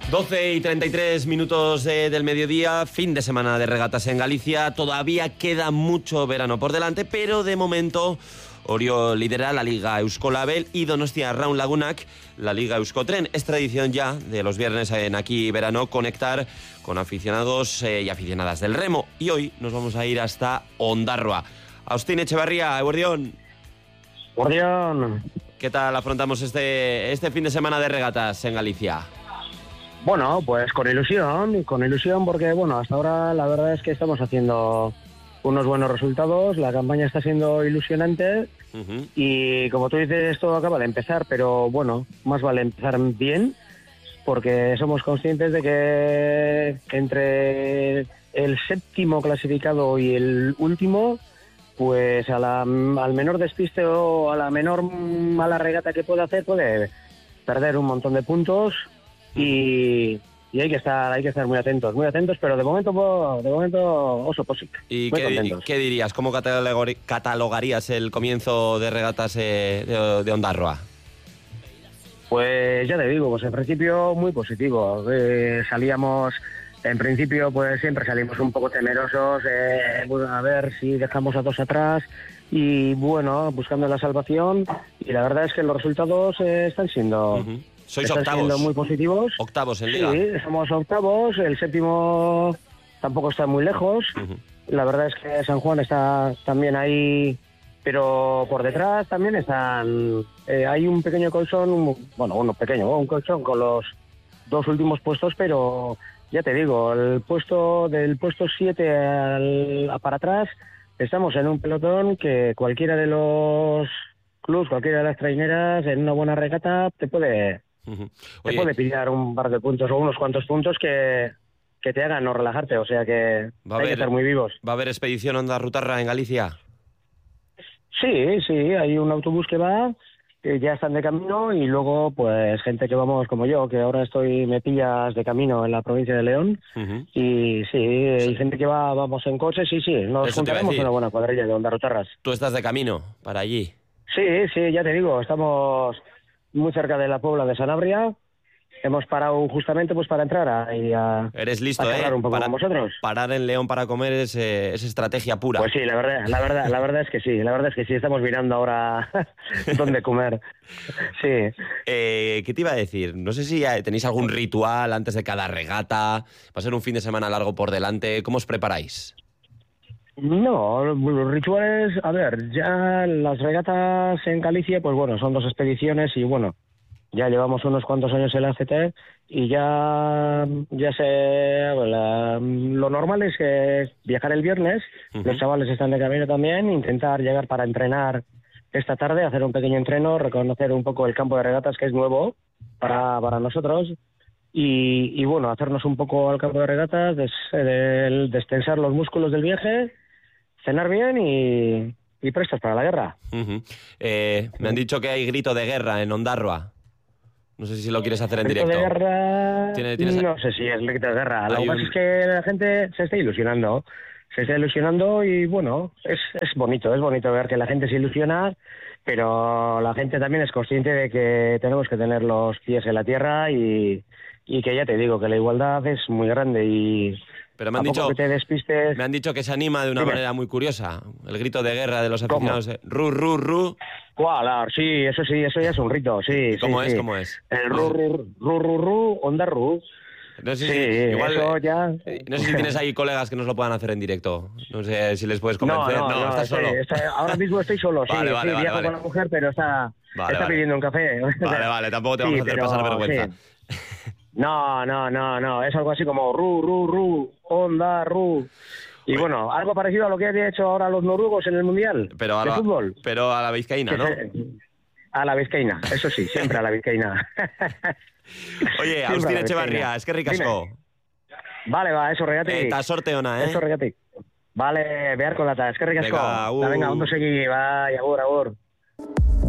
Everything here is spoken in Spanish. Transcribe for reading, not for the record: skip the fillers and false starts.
12:33 del mediodía, fin de semana de regatas en Galicia. Todavía queda mucho verano por delante, pero de momento Orio lidera la Liga Euskolabel y Donostia Raun Lagunak la Liga Euskotren. Es tradición ya de los viernes en Aquí Verano conectar con aficionados y aficionadas del remo. Y hoy nos vamos a ir hasta Ondarroa. Agustín Echevarría, eguerdión. Eguerdión. ¿Qué tal afrontamos este fin de semana de regatas en Galicia? Bueno, pues con ilusión porque, bueno, hasta ahora la verdad es que estamos haciendo unos buenos resultados, la campaña está siendo ilusionante y como tú dices, esto acaba de empezar, pero bueno, más vale empezar bien porque somos conscientes de que entre el séptimo clasificado y el último, pues al menor despiste o a la menor mala regata que pueda hacer, puede perder un montón de puntos. Y hay que estar muy atentos, pero de momento oso posible. ¿Y qué dirías? ¿Cómo catalogarías el comienzo de regatas de Ondarroa? Pues ya te digo, pues en principio muy positivo. En principio pues siempre salimos un poco temerosos, a ver si dejamos a dos atrás y bueno, buscando la salvación, y la verdad es que los resultados están siendo... Sois están octavos. Siendo muy positivos. Octavos en Liga. Sí, somos octavos. El séptimo tampoco está muy lejos. La verdad es que San Juan está también ahí, pero por detrás también están... hay un pequeño colchón, un colchón con los dos últimos puestos, pero ya te digo, del puesto 7 para atrás estamos en un pelotón que cualquiera de los clubs, cualquiera de las traineras, en una buena regata te puede pillar un par de puntos o unos cuantos puntos que te hagan no relajarte, o sea que hay que estar muy vivos. ¿Va a haber expedición Ondarrutarra en Galicia? Sí, hay un autobús que va, que ya están de camino, y luego pues gente que vamos como yo, que ahora me pillas de camino en la provincia de León, y sí, hay gente que vamos en coche, sí, nos juntaremos una buena cuadrilla de Ondarrutarras. ¿Tú estás de camino para allí? Sí, ya te digo, estamos muy cerca de la Puebla de Sanabria. Hemos parado justamente pues para entrar a eres listo, a charlar un poco con vosotros. Parar en León para comer es estrategia pura. Pues sí, la verdad es que sí, estamos mirando ahora dónde comer. Sí. ¿Qué te iba a decir? No sé si tenéis algún ritual antes de cada regata. Va a ser un fin de semana largo por delante. ¿Cómo os preparáis? No, los rituales, a ver, ya las regatas en Galicia, pues bueno, son 2 expediciones y bueno, ya llevamos unos cuantos años en la ACT y lo normal es que viajar el viernes, los chavales están de camino también, intentar llegar para entrenar esta tarde, hacer un pequeño entreno, reconocer un poco el campo de regatas que es nuevo para nosotros y bueno, hacernos un poco al campo de regatas, destensar los músculos del viaje, cenar bien y prestos para la guerra. Me han dicho que hay grito de guerra en Ondarroa. No sé si lo quieres hacer en directo. directo. ¿Grito de guerra? No sé si es grito de guerra. Lo que pasa es que la gente se está ilusionando. Y bueno, es bonito ver que la gente se ilusiona, pero la gente también es consciente de que tenemos que tener los pies en la tierra y que ya te digo que la igualdad es muy grande y... Pero me han dicho que te despistes. Me han dicho que se anima de una manera muy curiosa. El grito de guerra de los aficionados. Ru, ru, ru. Claro, sí, eso ya es un rito, sí. ¿Cómo es? El ru, Ondarru. No sé si igual, eso ya... No sé si tienes ahí colegas que nos lo puedan hacer en directo. No sé si les puedes convencer. No, estás solo. Ahora mismo estoy solo, sí. Vale, viajo con la mujer, pero está pidiendo un café. Vale, tampoco te vamos a hacer pasar vergüenza. Sí. No, es algo así como ru, Ondarru. Y bueno, algo parecido a lo que han hecho ahora los noruegos en el Mundial de fútbol. Pero a la vizcaína, ¿no? A la vizcaína, eso sí, siempre a la vizcaína. Oye, Agustín Echevarría, es que ricasco. Vale, eso regatik. Eta sorte ona, Eso regatik. Vale, beharko data, es que ricasco. Venga, ondo segi, bai, agur.